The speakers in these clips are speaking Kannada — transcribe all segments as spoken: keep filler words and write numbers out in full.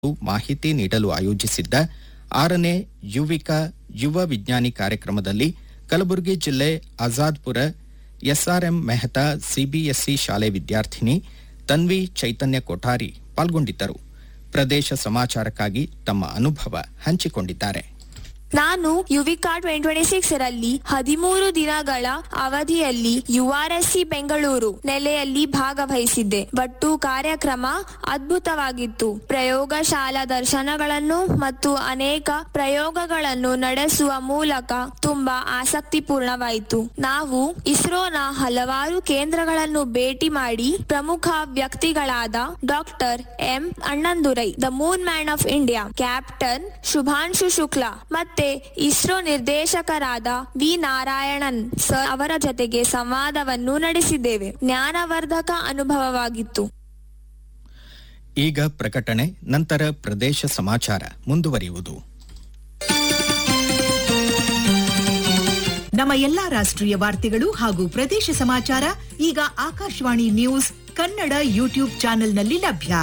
ಮಾಹಿತಿ ನೀಡಲು ಆಯೋಜಿಸಿದ್ದ ಆರನೇ ಯುವಿಕಾ ಯುವ ವಿಜ್ಞಾನಿ ಕಾರ್ಯಕ್ರಮದಲ್ಲಿ ಕಲಬುರಗಿ ಜಿಲ್ಲೆ ಆಜಾದ್ಪುರ ಎಸ್ಆರ್ಎಂ ಮೆಹ್ತಾ ಸಿಬಿಎಸ್ಇ ಶಾಲೆ ವಿದ್ಯಾರ್ಥಿನಿ ತನ್ವಿ ಚೈತನ್ಯ ಕೊಠಾರಿ ಪಾಲ್ಗೊಂಡಿದ್ದರು. ಪ್ರದೇಶ ಸಮಾಚಾರಕ್ಕಾಗಿ ತಮ್ಮ ಅನುಭವ ಹಂಚಿಕೊಂಡಿದ್ದಾರೆ. ನಾನು ಯುವಿಕಾ ಟ್ವೆಂಟಿ ಟ್ವೆಂಟಿ ಸಿಕ್ಸ್ ರಲ್ಲಿ ಹದಿಮೂರು ದಿನಗಳ ಅವಧಿಯಲ್ಲಿ ಯುಆರ್ಎಸ್ಸಿ ಬೆಂಗಳೂರು ನೆಲೆಯಲ್ಲಿ ಭಾಗವಹಿಸಿದ್ದೆ. ಒಟ್ಟು ಕಾರ್ಯಕ್ರಮ ಅದ್ಭುತವಾಗಿತ್ತು. ಪ್ರಯೋಗಶಾಲಾ ದರ್ಶನಗಳನ್ನು ಮತ್ತು ಅನೇಕ ಪ್ರಯೋಗಗಳನ್ನು ನಡೆಸುವ ಮೂಲಕ ತುಂಬಾ ಆಸಕ್ತಿಪೂರ್ಣವಾಯಿತು. ನಾವು ಇಸ್ರೋನ ಹಲವಾರು ಕೇಂದ್ರಗಳನ್ನು ಭೇಟಿ ಮಾಡಿ ಪ್ರಮುಖ ವ್ಯಕ್ತಿಗಳಾದ doctor M Annadurai, the Moon man of India, captain Shubhanshu Shukla ಮತ್ತೆ ಇಸ್ರೋ ನಿರ್ದೇಶಕರಾದ ವಿ ನಾರಾಯಣನ್ ಸರ್ ಅವರ ಜೊತೆಗೆ ಸಂವಾದವನ್ನು ನಡೆಸಿದ್ದೇವೆ. ಜ್ಞಾನವರ್ಧಕ ಅನುಭವವಾಗಿತ್ತು. ಈಗ ಪ್ರಕಟಣೆ, ನಂತರ ಪ್ರದೇಶ ಸಮಾಚಾರ ಮುಂದುವರಿಯುವುದು. ನಮ್ಮ ಎಲ್ಲಾ ರಾಷ್ಟ್ರೀಯ ವಾರ್ತೆಗಳು ಹಾಗೂ ಪ್ರದೇಶ ಸಮಾಚಾರ ಈಗ ಆಕಾಶವಾಣಿ ನ್ಯೂಸ್ ಕನ್ನಡ ಯೂಟ್ಯೂಬ್ ಚಾನೆಲ್ನಲ್ಲಿ ಲಭ್ಯ.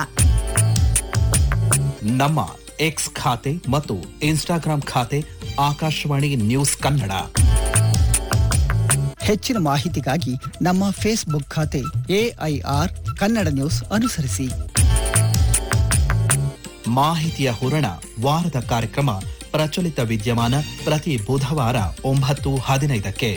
ನಮ್ಮ ಎಕ್ಸ್ ಖಾತೆ ಮತ್ತು ಇನ್ಸ್ಟಾಗ್ರಾಂ ಖಾತೆ ಆಕಾಶವಾಣಿ ನ್ಯೂಸ್ ಕನ್ನಡ. ಹೆಚ್ಚಿನ ಮಾಹಿತಿಗಾಗಿ ನಮ್ಮ ಫೇಸ್ಬುಕ್ ಖಾತೆ ಎಐಆರ್ ಕನ್ನಡ ನ್ಯೂಸ್ ಅನುಸರಿಸಿ. ಮಾಹಿತಿಯ ಹೂರಣ ವಾರದ ಕಾರ್ಯಕ್ರಮ ಪ್ರಚಲಿತ ವಿದ್ಯಮಾನ ಪ್ರತಿ ಬುಧವಾರ ಒಂಬತ್ತು ಹದಿನೈದಕ್ಕೆ.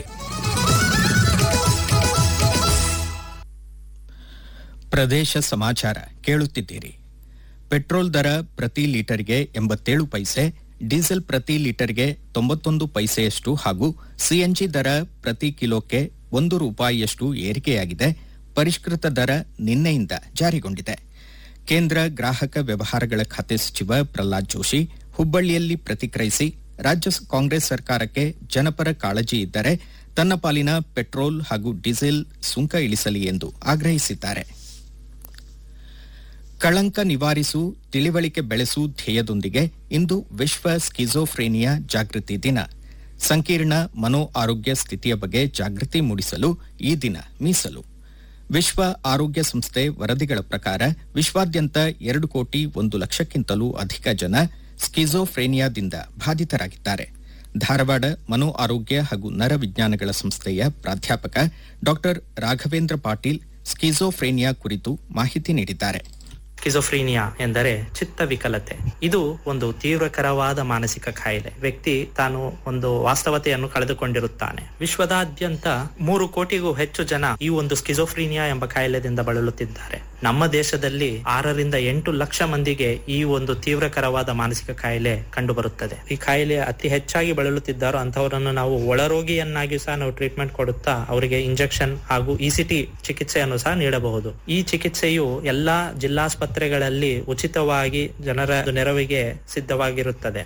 ಪ್ರದೇಶ ಸಮಾಚಾರ ಕೇಳುತ್ತಿದ್ದೀರಿ. ಪೆಟ್ರೋಲ್ ದರ ಪ್ರತಿ ಲೀಟರ್ಗೆ ಎಂಬತ್ತೇಳು ಪೈಸೆ, ಡೀಸೆಲ್ ಪ್ರತಿ ಲೀಟರ್ಗೆ ತೊಂಬತ್ತೊಂದು ಪೈಸೆಯಷ್ಟು ಹಾಗೂ ಸಿಎನ್ಜಿ ದರ ಪ್ರತಿ ಕಿಲೋಕ್ಕೆ ಒಂದು ರೂಪಾಯಿಯಷ್ಟು ಏರಿಕೆಯಾಗಿದೆ. ಪರಿಷ್ಕೃತ ದರ ನಿನ್ನೆಯಿಂದ ಜಾರಿಗೊಂಡಿದೆ. ಕೇಂದ್ರ ಗ್ರಾಹಕ ವ್ಯವಹಾರಗಳ ಖಾತೆ ಸಚಿವ ಪ್ರಹ್ಲಾದ್ ಜೋಶಿ ಹುಬ್ಬಳ್ಳಿಯಲ್ಲಿ ಪ್ರತಿಕ್ರಿಯಿಸಿ, ರಾಜ್ಯ ಕಾಂಗ್ರೆಸ್ ಸರ್ಕಾರಕ್ಕೆ ಜನಪರ ಕಾಳಜಿ ಇದ್ದರೆ ತನ್ನ ಪಾಲಿನ ಪೆಟ್ರೋಲ್ ಹಾಗೂ ಡೀಸೆಲ್ ಸುಂಕ ಇಳಿಸಲಿ ಎಂದು ಆಗ್ರಹಿಸಿದ್ದಾರೆ. ಕಳಂಕ ನಿವಾರಿಸು, ತಿಳಿವಳಿಕೆ ಬೆಳೆಸು ಧ್ಯೇಯದೊಂದಿಗೆ ಇಂದು ವಿಶ್ವ ಸ್ಕಿಜೋಫ್ರೇನಿಯಾ ಜಾಗೃತಿ ದಿನ. ಸಂಕೀರ್ಣ ಮನೋ ಆರೋಗ್ಯ ಸ್ಥಿತಿಯ ಬಗ್ಗೆ ಜಾಗೃತಿ ಮೂಡಿಸಲು ಈ ದಿನ ಮೀಸಲು. ವಿಶ್ವ ಆರೋಗ್ಯ ಸಂಸ್ಥೆ ವರದಿಗಳ ಪ್ರಕಾರ ವಿಶ್ವಾದ್ಯಂತ ಎರಡು ಕೋಟಿ ಒಂದು ಲಕ್ಷಕ್ಕಿಂತಲೂ ಅಧಿಕ ಜನ ಸ್ಕಿಜೋಫ್ರೇನಿಯಾದಿಂದ ಬಾಧಿತರಾಗಿದ್ದಾರೆ. ಧಾರವಾಡ ಮನೋ ಆರೋಗ್ಯ ಹಾಗೂ ನರ ವಿಜ್ಞಾನಗಳ ಸಂಸ್ಥೆಯ ಪ್ರಾಧ್ಯಾಪಕ ಡಾ ರಾಘವೇಂದ್ರ ಪಾಟೀಲ್ ಸ್ಕಿಜೋಫ್ರೇನಿಯಾ ಕುರಿತು ಮಾಹಿತಿ ನೀಡಿದ್ದಾರೆ. ಸ್ಕಿಜೋಫ್ರೀನಿಯಾ ಎಂದರೆ ಚಿತ್ತ ವಿಕಲತೆ. ಇದು ಒಂದು ತೀವ್ರಕರವಾದ ಮಾನಸಿಕ ಕಾಯಿಲೆ. ವ್ಯಕ್ತಿ ತಾನು ಒಂದು ವಾಸ್ತವತೆಯನ್ನು ಕಳೆದುಕೊಂಡಿರುತ್ತಾನೆ. ವಿಶ್ವದಾದ್ಯಂತ ಮೂರು ಕೋಟಿಗೂ ಹೆಚ್ಚು ಜನ ಈ ಒಂದು ಸ್ಕಿಜೋಫ್ರೀನಿಯಾ ಎಂಬ ಕಾಯಿಲೆದಿಂದ ಬಳಲುತ್ತಿದ್ದಾರೆ. ನಮ್ಮ ದೇಶದಲ್ಲಿ ಆರರಿಂದ ಎಂಟು ಲಕ್ಷ ಮಂದಿಗೆ ಈ ಒಂದು ತೀವ್ರಕರವಾದ ಮಾನಸಿಕ ಕಾಯಿಲೆ ಕಂಡುಬರುತ್ತದೆ. ಈ ಕಾಯಿಲೆ ಅತಿ ಹೆಚ್ಚಾಗಿ ಬಳಲುತ್ತಿದ್ದಾರೋ ಅಂತವರನ್ನು ನಾವು ಒಳರೋಗಿಯನ್ನಾಗಿ ಸಹ ನಾವು ಟ್ರೀಟ್ಮೆಂಟ್ ಕೊಡುತ್ತಾ ಅವರಿಗೆ ಇಂಜೆಕ್ಷನ್ ಹಾಗೂ ಇಸಿಟಿ ಚಿಕಿತ್ಸೆಯನ್ನು ಸಹ ನೀಡಬಹುದು. ಈ ಚಿಕಿತ್ಸೆಯು ಎಲ್ಲಾ ಜಿಲ್ಲಾಸ್ಪತ್ರೆಗಳಲ್ಲಿ ಉಚಿತವಾಗಿ ಜನರ ನೆರವಿಗೆ ಸಿದ್ಧವಾಗಿರುತ್ತದೆ.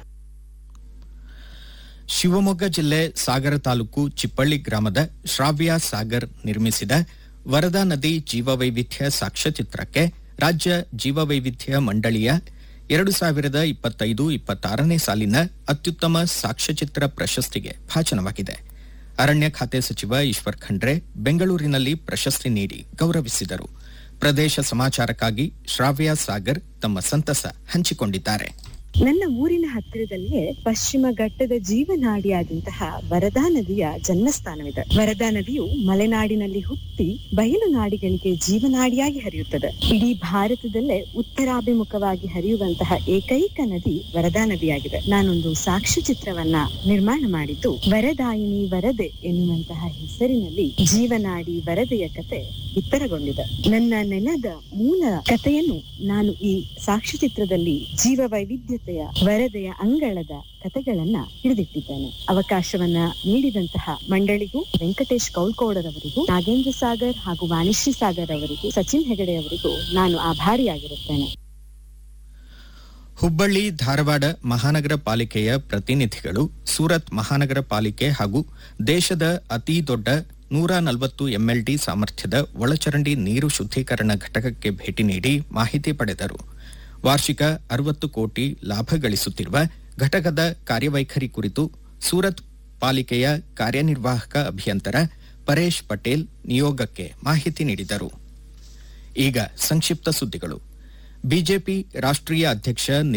ಶಿವಮೊಗ್ಗ ಜಿಲ್ಲೆ ಸಾಗರ ತಾಲೂಕು ಚಿಪ್ಪಳ್ಳಿ ಗ್ರಾಮದ ಶ್ರಾವ್ಯ ಸಾಗರ್ ನಿರ್ಮಿಸಿದ ವರದಾ ನದಿ ಜೀವವೈವಿಧ್ಯ ಸಾಕ್ಷ್ಯಚಿತ್ರಕ್ಕೆ ರಾಜ್ಯ ಜೀವವೈವಿಧ್ಯ ಮಂಡಳಿಯ ಎರಡು ಸಾವಿರದ ಇಪ್ಪತ್ತೈದು ಇಪ್ಪತ್ತಾರನೇ ಸಾಲಿನ ಅತ್ಯುತ್ತಮ ಸಾಕ್ಷ್ಯಚಿತ್ರ ಪ್ರಶಸ್ತಿಗೆ ಭಾಜನವಾಗಿದೆ. ಅರಣ್ಯ ಖಾತೆ ಸಚಿವ ಈಶ್ವರ್ ಖಂಡ್ರೆ ಬೆಂಗಳೂರಿನಲ್ಲಿ ಪ್ರಶಸ್ತಿ ನೀಡಿ ಗೌರವಿಸಿದರು. ಪ್ರದೇಶ ಸಮಾಚಾರಕ್ಕಾಗಿ ಶ್ರಾವ್ಯ ಸಾಗರ್ ತಮ್ಮ ಸಂತಸ ಹಂಚಿಕೊಂಡಿದ್ದಾರೆ. ನನ್ನ ಊರಿನ ಹತ್ತಿರದಲ್ಲಿಯೇ ಪಶ್ಚಿಮ ಘಟ್ಟದ ಜೀವನಾಡಿಯಾದಂತಹ ವರದಾ ನದಿಯ ಜನ್ಮಸ್ಥಾನವಿದೆ. ವರದಾ ನದಿಯು ಮಲೆನಾಡಿನಲ್ಲಿ ಹುಟ್ಟಿ ಬಯಲು ನಾಡಿಗಳಿಗೆ ಜೀವನಾಡಿಯಾಗಿ ಹರಿಯುತ್ತದೆ. ಇಡೀ ಭಾರತದಲ್ಲೇ ಉತ್ತರಾಭಿಮುಖವಾಗಿ ಹರಿಯುವಂತಹ ಏಕೈಕ ನದಿ ವರದಾ ನದಿಯಾಗಿದೆ. ನಾನೊಂದು ಸಾಕ್ಷ್ಯಚಿತ್ರವನ್ನ ನಿರ್ಮಾಣ ಮಾಡಿದ್ದು ವರದಾಯಿನಿ ವರದೆ ಎನ್ನುವಂತಹ ಹೆಸರಿನಲ್ಲಿ ಜೀವನಾಡಿ ವರದೆಯ ಕತೆ ಬಿತ್ತರಗೊಂಡಿದೆ. ನನ್ನ ನೆಲದ ಮೂಲ ಕಥೆಯನ್ನು ನಾನು ಈ ಸಾಕ್ಷ್ಯಚಿತ್ರದಲ್ಲಿ ಜೀವ ವೈವಿಧ್ಯ ವರದೆಯ ಅಂಗಳದ ಕಥೆಗಳನ್ನ ಹಿಡಿದಿಟ್ಟಿದ್ದೇನೆ. ಅವಕಾಶವನ್ನ ನೀಡಿದಂತಹ ಮಂಡಳಿಗೂ, ವೆಂಕಟೇಶ್ ಕೌಲ್ಕೋಡರವರಿಗೂ, ನಾಗೇಂದ್ರ ಸಾಗರ್ ಹಾಗೂ ವಾಣಿಶ್ರೀ ಸಾಗರ್ ಅವರಿಗೂ, ಸಚಿನ್ ಹೆಗಡೆ ಅವರಿಗೂ ನಾನು ಆಭಾರಿಯಾಗಿರುತ್ತೇನೆ. ಹುಬ್ಬಳ್ಳಿ ಧಾರವಾಡ ಮಹಾನಗರ ಪಾಲಿಕೆಯ ಪ್ರತಿನಿಧಿಗಳು ಸೂರತ್ ಮಹಾನಗರ ಪಾಲಿಕೆ ಹಾಗೂ ದೇಶದ ಅತಿ ದೊಡ್ಡ ನೂರ ನಲವತ್ತು ಎಂಎಲ್ಡಿ ಸಾಮರ್ಥ್ಯದ ಒಳಚರಂಡಿ ನೀರು ಶುದ್ದೀಕರಣ ಘಟಕಕ್ಕೆ ಭೇಟಿ ನೀಡಿ ಮಾಹಿತಿ ಪಡೆದರು. ವಾರ್ಷಿಕ ಅರವತ್ತು ಕೋಟಿ ಲಾಭ ಗಳಿಸುತ್ತಿರುವ ಘಟಕದ ಕಾರ್ಯವೈಖರಿ ಕುರಿತು ಸೂರತ್ ಪಾಲಿಕೆಯ ಕಾರ್ಯನಿರ್ವಾಹಕ ಅಭಿಯಂತರ ಪರೇಶ್ ಪಟೇಲ್ ನಿಯೋಗಕ್ಕೆ ಮಾಹಿತಿ ನೀಡಿದರು. ಈಗ ಸಂಕ್ಷಿಪ್ತ ಸುದ್ದಿಗಳು. ಬಿಜೆಪಿ ರಾಷ್ಟ್ರೀಯ ಅಧ್ಯಕ್ಷ